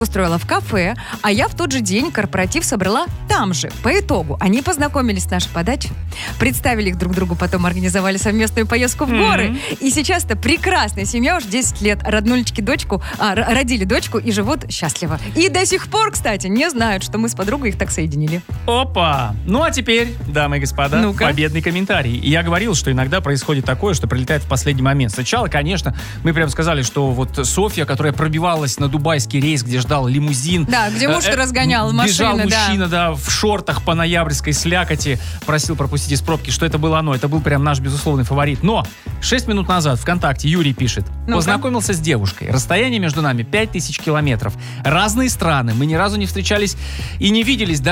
устроила в кафе, а я в тот же день корпоратив собрала там же. По итогу они познакомились с нашей подачей, представили их друг другу, потом организовали совместную поездку в горы. И сейчас это прекрасная семья, уже 10 лет. Роднулечки родили дочку и живут счастливо. И до сих пор, кстати, не знают, что мы с подругой их так соединили. Опа! Ну а теперь, дамы и господа, Ну-ка. победный комментарий. И я говорил, что иногда происходит такое, что прилетает в последний момент. Сначала, конечно, мы прям сказали, что вот Софья, которая пробивалась на дубайский рейс, где ждал лимузин. Да, где муж разгонял машины. Бежал мужчина, да, в шортах по ноябрьской слякоти, просил пропустить из пробки, что это было оно. Это был прям наш безусловный фаворит. Но 6 минут назад ВКонтакте Юрий пишет. Ну-ка. Познакомился с девушкой. Расстояние между нами 5000 километров. Разные страны. Мы ни разу не встречались и не виделись.